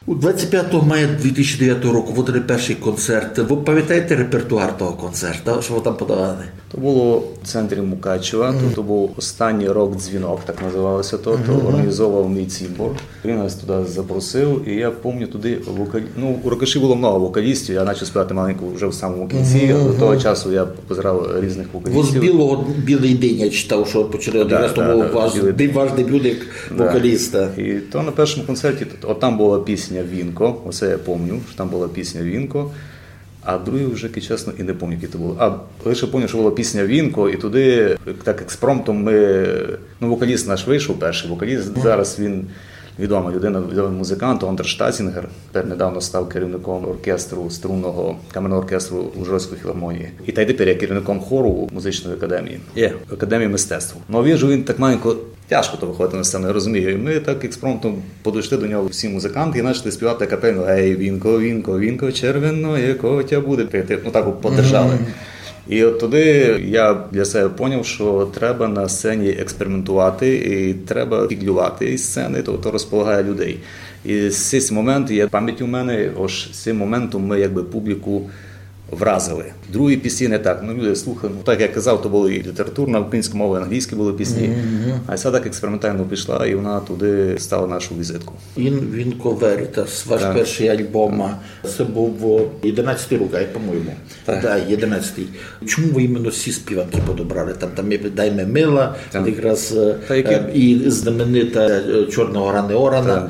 У 25 мая 2009 року ви дали перший концерт. Ви пам'ятаєте репертуар того концерту? Що ви там подавали? То було в центрі Мукачева, то був останній рок-дзвінок, так називалося то організовував мій цімбор. Він нас туди запросив, і я пам'ятаю туди у Рокоші було много вокалістів, я почав співати маленьку вже в самому кінці, до того часу я позирав різних вокалістів. Білий день я читав, що почали одразу, тому ваш дебют як вокаліста. І то на першому концерті, там була пісня «Вінко», оце я пам'ятаю, що там була пісня «Вінко». А другий вже, чесно, і не пам'ятаю, які то було. А лише пам'ятаю, що була пісня «Вінко», і туди, так експромтом, вокаліст наш вийшов, перший вокаліст. Зараз він відома людина, відомий музикант, Андер Штасінгер. Тепер недавно став керівником оркестру, струнного камерного оркестру Ужгородської філармонії. І тепер є керівником хору музичної академії. Академії мистецтв. Ну, він так маленько, тяжко то виходити на сцену, я розумію. І ми так експромтом подійшли до нього всі музиканти і почали співати капельну «Ей, Вінко, Вінко, Вінко, червоне котя буде». Так подержали. І от туди я для себе зрозумів, що треба на сцені експериментувати і треба фіглювати із сцени, то розполагає людей. І з цього моменту, є пам'ять у мене, ось з цього моменту ми публіку вразили. Другі пісні не так. Люди слухали, так як я казав, то були і літературна, українська мова, і англійські були пісні. А ця так експериментально пішла, і вона туди стала нашу візитку. «Вінко Верітас», ваш перший альбом, це був 11-й рік, по-моєму. Так, 11-й. Чому ви іменно всі співанки подобрали? Там є «Дай-ме мила», якраз і знаменита «Чорна гора не орана».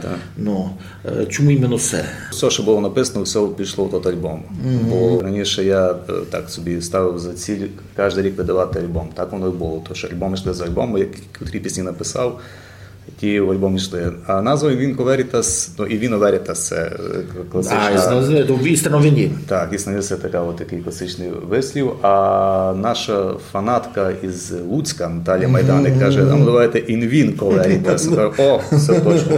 Чому іменно все? Все, що було написано, все пішло в той альбом. Бо раніше я так собі ставив за ціль кожен рік видавати альбом. Так воно і було. Тож альбом йшли за альбом, які пісні написав, ті в альбом йшли. А назва «Вінко Верітас», і «Віно Верітас» – це класична... «Істина в віні». Так, «Істина» – це такий класичний вислів. А наша фанатка із Луцька, Наталія Майданик, каже, давайте «Ін Вінко Верітас». О, все точно.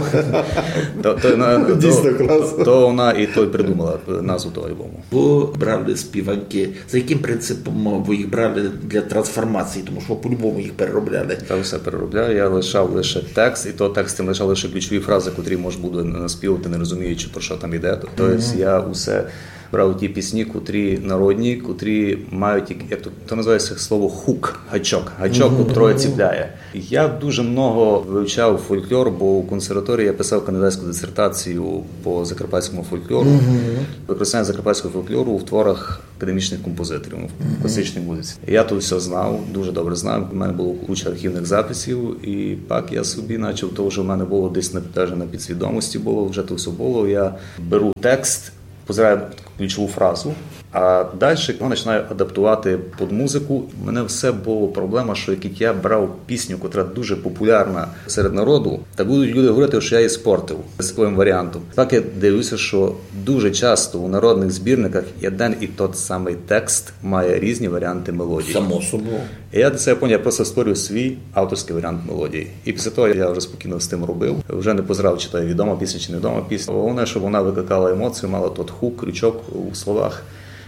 Дійсно класно. То вона і той придумала назву того альбому. Ви брали співанки. За яким принципом ви їх брали для трансформації? Тому що по-любому їх переробляли. Та все переробляю. Я лишав лише текст, і то текстом лишав лише ключові фрази, котрі можна буде наспівати, не розуміючи, про що там йде. Тобто я усе брав ті пісні, котрі народні, котрі мають, як то називається слово хук, гачок, котрий ціпляє. Я дуже много вивчав фольклор, бо у консерваторії я писав кандидатську дисертацію по закарпатському фольклору. Використання закарпатського фольклору в творах академічних композиторів, в класичній музиці. Я тут все знав, дуже добре знав, у мене було куча архівних записів, і так я собі почав, того, що в мене було десь на підсвідомості було, вже то все було. Я беру текст, позираю ключову фразу, а далі я починаю адаптувати під музику. У мене все було проблема, що як я брав пісню, яка дуже популярна серед народу, та будуть люди говорити, що я її спортив своїм варіантом. Так я дивлюся, що дуже часто у народних збірниках один і той самий текст має різні варіанти мелодії. Само собою. І я для себе поняв, я просто створюю свій авторський варіант мелодії. І після того я вже спокійно з тим робив. Вже не позирав, чи то є відома пісня, чи невідома пісня. Головне, щоб вона викликала емоцію, мала тот хук, крючок у словах.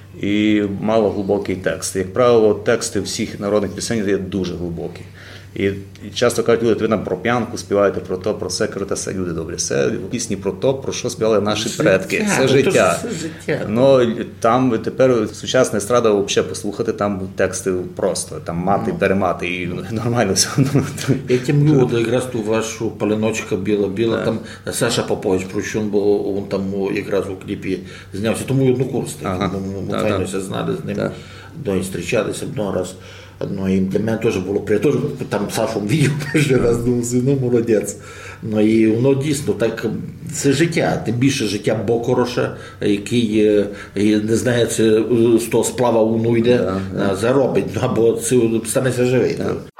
І мало глибокий текст. Як правило, тексти всіх народних пісень є дуже глибокі. І часто кажуть, люди, ви нам про п'янку співаєте, про то, про це, кажуть, це люди добрі. Це пісні про то, про що співали наші предки. Це життя. Ну, там тепер сучасна естрада взагалі послухати, там тексти просто, там мати, перемати, і нормально все. Я тим люблю якраз ту вашу «Паленочка біла-біла», там Саша Попович, про що він там якраз у кліпі знявся, тому й однокурсник. Ми файно знали з ним, зустрічалися одного раз. І для мене теж було приємно, там Сашу бачив перший раз, думав, молодець. І воно дійсно так, це життя, тим більше життя Бокороша, який не знає, з того сплава йде, заробить, або станеться живий.